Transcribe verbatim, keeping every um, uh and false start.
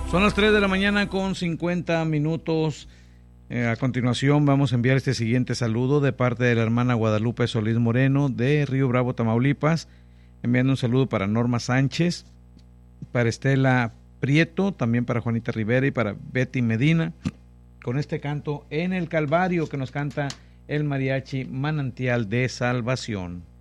Son las tres de la mañana con cincuenta minutos. Eh, a continuación vamos a enviar este siguiente saludo de parte de la hermana Guadalupe Solís Moreno de Río Bravo, Tamaulipas, enviando un saludo para Norma Sánchez, para Estela Prieto, también para Juanita Rivera y para Betty Medina, con este canto En el Calvario que nos canta el mariachi Manantial de Salvación.